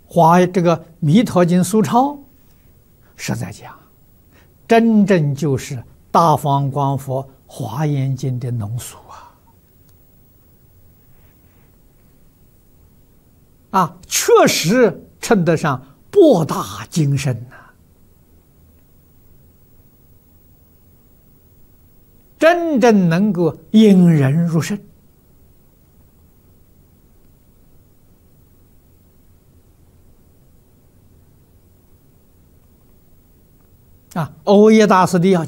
这个弥陀经疏钞，是在讲，真正就是大方广佛华严经的浓缩确实称得上博大精深真正能够引人入胜欧耶大师的要